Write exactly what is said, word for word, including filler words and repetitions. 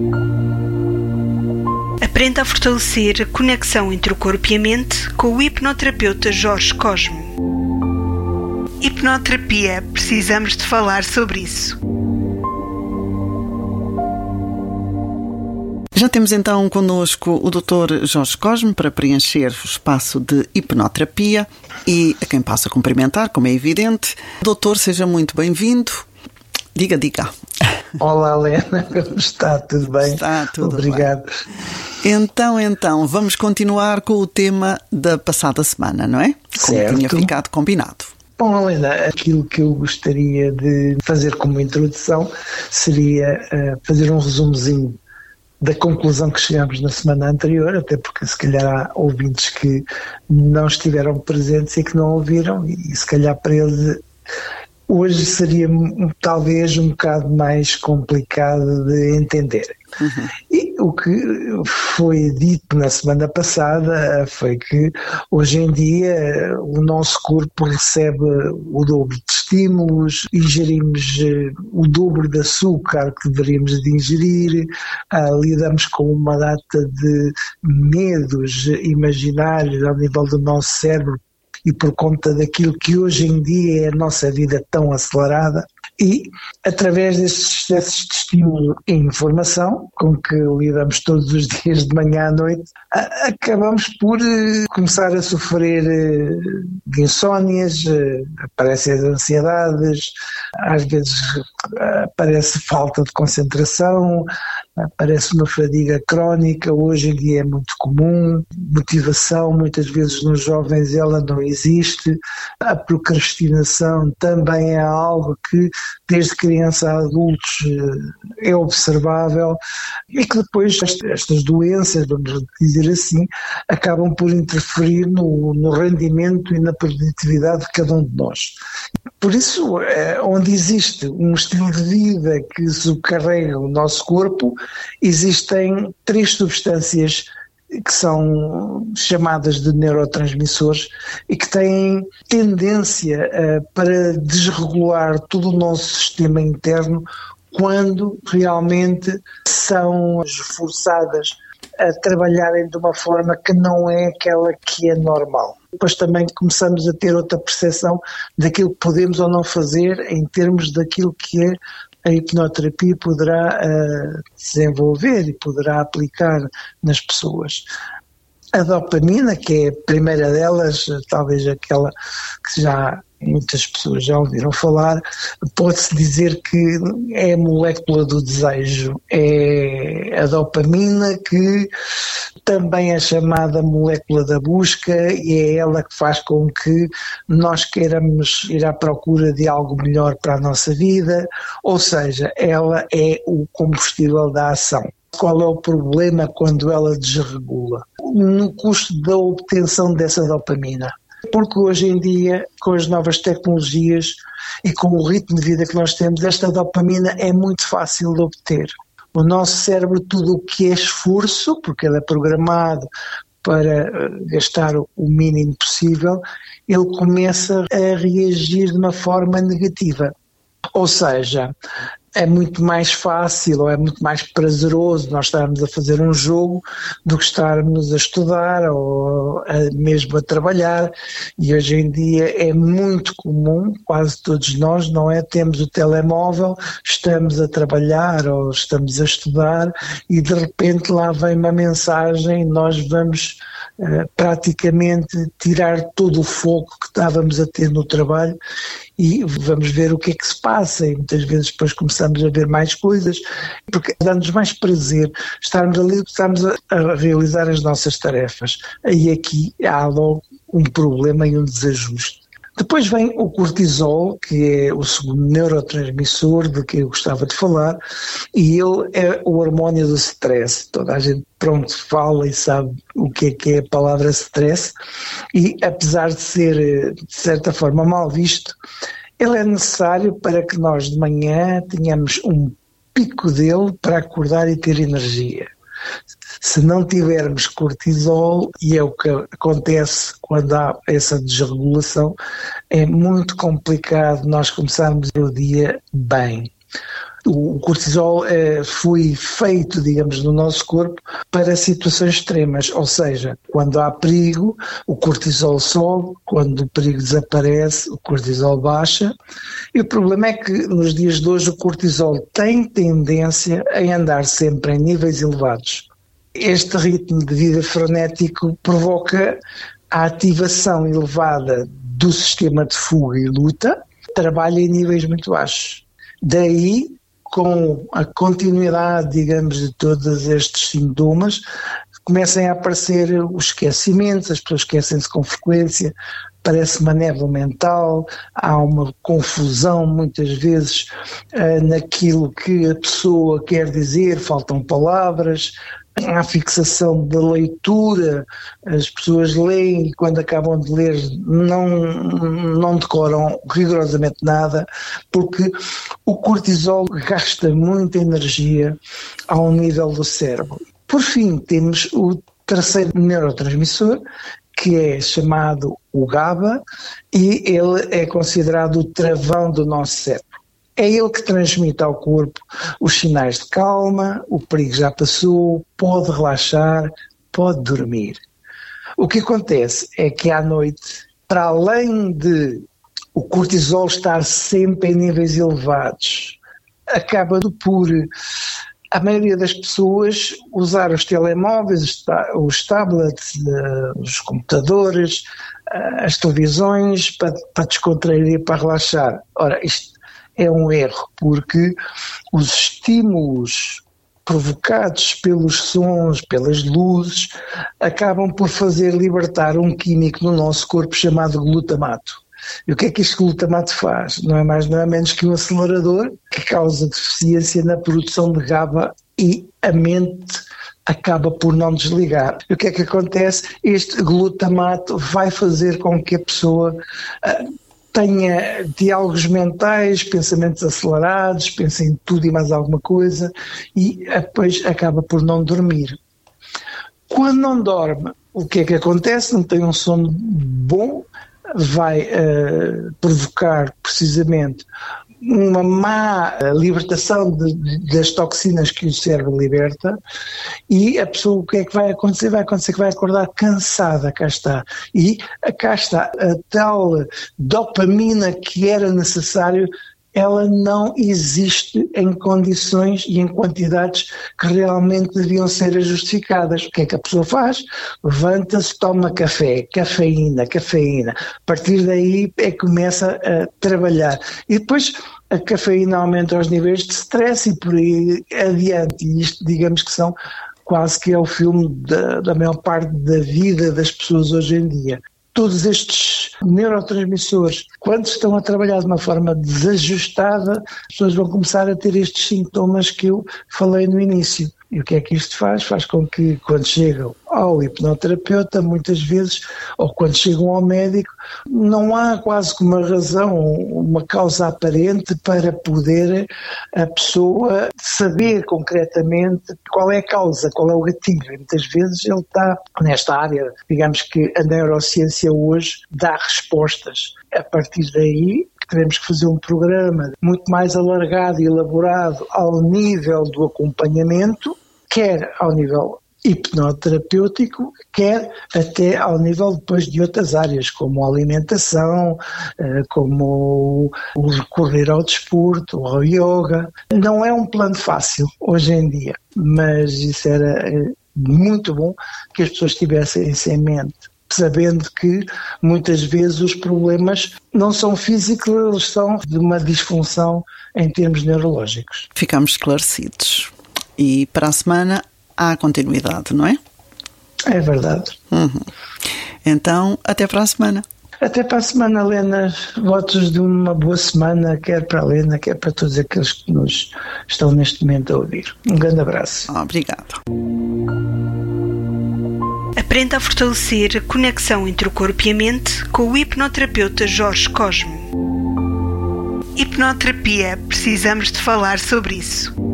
Aprenda a fortalecer a conexão entre o corpo e a mente com o hipnoterapeuta Jorge Cosme. Hipnoterapia, precisamos de falar sobre isso. Já temos então connosco o doutor Jorge Cosme para preencher o espaço de hipnoterapia e a quem possa cumprimentar, como é evidente. Doutor, seja muito bem-vindo. Diga, diga. Olá, Helena, como está? Tudo bem? Está tudo Obrigado. Bem. Então, então, vamos continuar com o tema da passada semana, não é? Como certo. Tinha ficado combinado. Bom, Helena, aquilo que eu gostaria de fazer como introdução seria uh, fazer um resumozinho da conclusão que chegámos na semana anterior, até porque se calhar há ouvintes que não estiveram presentes e que não ouviram, e se calhar para eles hoje seria talvez um bocado mais complicado de entender. Uhum. E o que foi dito na semana passada foi que hoje em dia o nosso corpo recebe o dobro de estímulos, ingerimos o dobro de açúcar que deveríamos de ingerir, uh, lidamos com uma data de medos imaginários ao nível do nosso cérebro e por conta daquilo que hoje em dia é a nossa vida tão acelerada, e através destes excessos de estímulo e informação com que lidamos todos os dias de manhã à noite, acabamos por começar a sofrer de insónias, aparecem as ansiedades, às vezes aparece falta de concentração, aparece uma fadiga crónica, hoje em dia é muito comum, motivação, muitas vezes nos jovens ela não existe, a procrastinação também é algo que desde criança a adultos é observável e que depois estas doenças, vamos dizer assim, acabam por interferir no, no rendimento e na produtividade de cada um de nós. Por isso, onde existe um estilo de vida que subcarrega o nosso corpo, existem três substâncias que são chamadas de neurotransmissores e que têm tendência uh, para desregular todo o nosso sistema interno quando realmente são esforçadas a trabalharem de uma forma que não é aquela que é normal. Depois também começamos a ter outra percepção daquilo que podemos ou não fazer em termos daquilo que é a hipnoterapia poderá uh, desenvolver e poderá aplicar nas pessoas. A dopamina, que é a primeira delas, talvez aquela que já muitas pessoas já ouviram falar, pode-se dizer que é a molécula do desejo. É a dopamina que também é chamada molécula da busca e é ela que faz com que nós queiramos ir à procura de algo melhor para a nossa vida, ou seja, ela é o combustível da ação. Qual é o problema quando ela desregula? No custo da obtenção dessa dopamina. Porque hoje em dia, com as novas tecnologias e com o ritmo de vida que nós temos, esta dopamina é muito fácil de obter. O nosso cérebro, tudo o que é esforço, porque ele é programado para gastar o mínimo possível, ele começa a reagir de uma forma negativa. Ou seja, é muito mais fácil ou é muito mais prazeroso nós estarmos a fazer um jogo do que estarmos a estudar ou a, mesmo a trabalhar, e hoje em dia é muito comum, quase todos nós, não é? Temos o telemóvel, estamos a trabalhar ou estamos a estudar e de repente lá vem uma mensagem e nós vamos uh, praticamente tirar todo o foco que estávamos a ter no trabalho e vamos ver o que é que se passa, e muitas vezes depois começamos a ver mais coisas, porque dá-nos mais prazer estarmos ali, estarmos a, a realizar as nossas tarefas. Aí aqui há logo um problema e um desajuste. Depois vem o cortisol, que é o segundo neurotransmissor de que eu gostava de falar, e ele é o hormônio do stress. Toda a gente, pronto, fala e sabe o que é que é a palavra stress, e apesar de ser, de certa forma, mal visto, ele é necessário para que nós de manhã tenhamos um pico dele para acordar e ter energia. Se não tivermos cortisol, e é o que acontece quando há essa desregulação, é muito complicado nós começarmos o dia bem. O cortisol eh, foi feito, digamos, no nosso corpo para situações extremas, ou seja, quando há perigo, o cortisol sobe, quando o perigo desaparece, o cortisol baixa. E o problema é que nos dias de hoje o cortisol tem tendência a andar sempre em níveis elevados. Este ritmo de vida frenético provoca a ativação elevada do sistema de fuga e luta, trabalha em níveis muito baixos. Daí, com a continuidade, digamos, de todos estes sintomas, começam a aparecer os esquecimentos, as pessoas esquecem-se com frequência, parece uma névoa mental, há uma confusão muitas vezes uh, naquilo que a pessoa quer dizer, faltam palavras, há fixação da leitura, as pessoas leem e quando acabam de ler não, não decoram rigorosamente nada, porque o cortisol gasta muita energia ao nível do cérebro. Por fim, temos o terceiro neurotransmissor, que é chamado o GABA, e ele é considerado o travão do nosso cérebro. É ele que transmite ao corpo os sinais de calma, o perigo já passou, pode relaxar, pode dormir. O que acontece é que à noite, para além de o cortisol estar sempre em níveis elevados, acaba por a maioria das pessoas usar os telemóveis, os tablets, os computadores, as televisões para, para descontrair e para relaxar. Ora, isto é um erro, porque os estímulos provocados pelos sons, pelas luzes, acabam por fazer libertar um químico no nosso corpo chamado glutamato. E o que é que este glutamato faz? Não é mais não é menos que um acelerador que causa deficiência na produção de GABA e a mente acaba por não desligar. E o que é que acontece? Este glutamato vai fazer com que a pessoa uh, tenha diálogos mentais, pensamentos acelerados, pense em tudo e mais alguma coisa e depois acaba por não dormir. Quando não dorme, o que é que acontece? Não tem um sono bom, vai uh, provocar precisamente uma má libertação de, de, das toxinas que o cérebro liberta e a pessoa, o que é que vai acontecer? Vai acontecer que vai acordar cansada, cá está. E cá está, a tal dopamina que era necessário, ela não existe em condições e em quantidades que realmente deviam ser justificadas. O que é que a pessoa faz? Levanta-se, toma café, cafeína, cafeína. A partir daí é que começa a trabalhar. E depois a cafeína aumenta os níveis de stress e por aí adiante. E isto, digamos que são quase que é o filme da, da maior parte da vida das pessoas hoje em dia. Todos estes neurotransmissores, quando estão a trabalhar de uma forma desajustada, as pessoas vão começar a ter estes sintomas que eu falei no início. E o que é que isto faz? Faz com que quando chegam ao hipnoterapeuta, muitas vezes, ou quando chegam ao médico, não há quase que uma razão, uma causa aparente para poder a pessoa saber concretamente qual é a causa, qual é o gatilho. E muitas vezes ele está nesta área, digamos que a neurociência hoje dá respostas. A partir daí, teremos que fazer um programa muito mais alargado e elaborado ao nível do acompanhamento, quer ao nível hipnoterapêutico, quer até ao nível depois de outras áreas, como a alimentação, como o recorrer ao desporto, ao yoga. Não é um plano fácil hoje em dia, mas isso era muito bom que as pessoas tivessem isso em mente, sabendo que muitas vezes os problemas não são físicos, eles são de uma disfunção em termos neurológicos. Ficamos esclarecidos. E para a semana há continuidade, não é? É verdade. Uhum. Então, até para a semana. Até para a semana, Helena. Votos de uma boa semana, quer para a Helena, quer para todos aqueles que nos estão neste momento a ouvir. Um grande abraço. Obrigada. Aprenda a fortalecer a conexão entre o corpo e a mente com o hipnoterapeuta Jorge Cosmo. Hipnoterapia, precisamos de falar sobre isso.